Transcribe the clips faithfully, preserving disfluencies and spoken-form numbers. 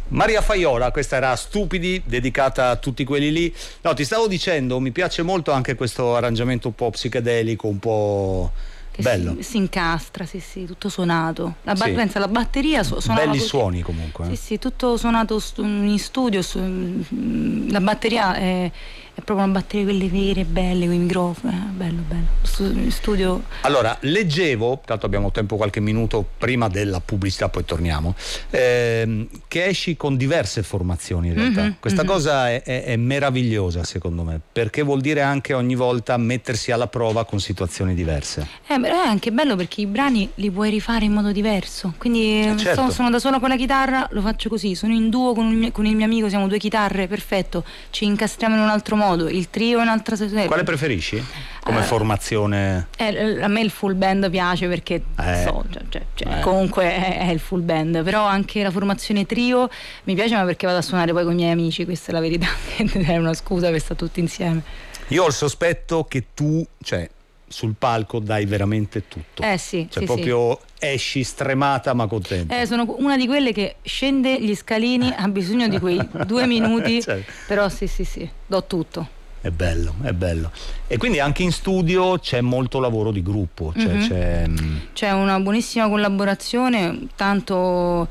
Maria Faiola, questa era Stupidi, dedicata a tutti quelli lì. No, ti stavo dicendo, mi piace molto anche questo arrangiamento un po' psichedelico, un po' che bello. Si, si incastra, sì, sì, tutto suonato. La, ba- Sì. pensa, la batteria su- suonava Belli così. suoni comunque. Sì, eh. sì, tutto suonato stu- in studio. Su, la batteria è, è proprio una batteria quelle vere, belle, con i microfoni. Eh, bello, bello. Stu- in studio. Allora, leggevo, tanto abbiamo tempo qualche minuto prima della pubblicità, poi torniamo, ehm, che esci con diverse formazioni in realtà. Mm-hmm, Questa mm-hmm. cosa è, è, è meravigliosa secondo me, perché vuol dire anche ogni volta mettersi alla prova con situazioni diverse. Eh, beh, è anche bello perché i brani li puoi rifare in modo diverso. Quindi Eh, certo. sono, sono da sola con la chitarra, lo faccio così. Sono in duo con, un mio- con il mio amico, siamo due chitarre, perfetto. Ci incastriamo in un altro modo. Il trio è un'altra. Quale preferisci come Eh, formazione? Eh, a me il full band piace perché Eh. so, cioè, cioè, cioè, Eh. comunque è, è il full band, però anche la formazione trio mi piace, ma perché vado a suonare poi con i miei amici, questa è la verità. È una scusa per stare tutti insieme. Io ho il sospetto che tu, cioè, sul palco dai veramente tutto. Eh sì, Cioè sì, proprio esci stremata ma contenta. Eh, sono una di quelle che scende gli scalini, ha bisogno di quei due minuti, Certo. però sì, sì, sì, do tutto. È bello, è bello. E quindi anche in studio c'è molto lavoro di gruppo, cioè Mhm. c'è. C'è una buonissima collaborazione, tanto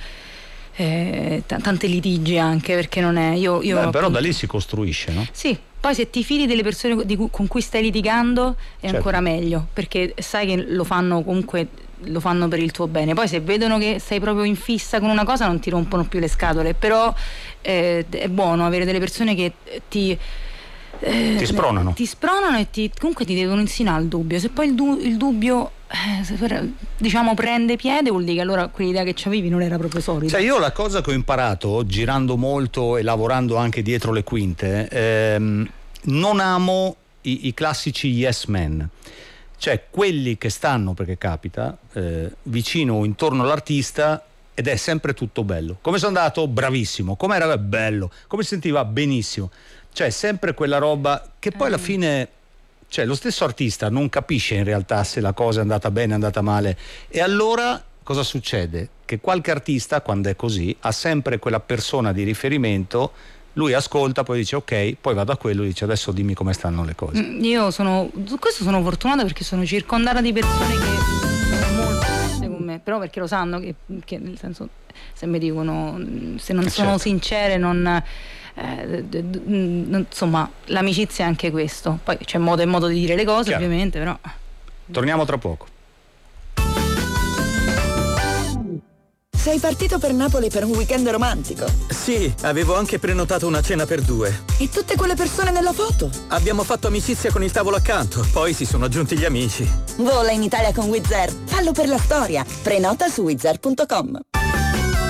eh, t- tante litigi anche, perché non è io, io Beh, però appunto- da lì si costruisce, no? Sì, poi se ti fidi delle persone di cui- con cui stai litigando è Certo. ancora meglio, perché sai che lo fanno comunque, lo fanno per il tuo bene. Poi se vedono che sei proprio in fissa con una cosa non ti rompono più le scatole, però eh, è buono avere delle persone che ti eh, Ti spronano. ti spronano e ti, comunque ti devono insegnare il dubbio. Se poi il, du- il dubbio eh, se per- diciamo prende piede, vuol dire che allora quell'idea che c'avevi non era proprio solida. Cioè io la cosa che ho imparato girando molto e lavorando anche dietro le quinte, ehm, non amo i, i classici yes men, cioè quelli che stanno, perché capita, eh, vicino o intorno all'artista ed è sempre tutto bello. Come sono andato? Bravissimo. Come era? Bello. Come si sentiva? Benissimo. Cioè sempre quella roba che poi alla fine, cioè lo stesso artista non capisce in realtà se la cosa è andata bene, è andata male, e allora cosa succede? Che qualche artista, quando è così, ha sempre quella persona di riferimento, lui ascolta, poi dice ok, poi va da quello e dice adesso dimmi come stanno le cose. Mm, Io sono, su questo sono fortunata perché sono circondata di persone che sono molto oneste con me, però perché lo sanno che, che nel senso, se mi dicono, mm, se non Eh, sono certo. sincere non, eh, d- d- non- insomma, l'amicizia è anche questo. Poi c'è modo e modo di dire le cose, Chiaro. ovviamente, però Torniamo tra poco. Sei partito per Napoli per un weekend romantico. Sì, avevo anche prenotato una cena per due. E tutte quelle persone nella foto? Abbiamo fatto amicizia con il tavolo accanto, poi si sono aggiunti gli amici. Vola in Italia con Wizz Air. Fallo per la storia. Prenota su wizz air punto com.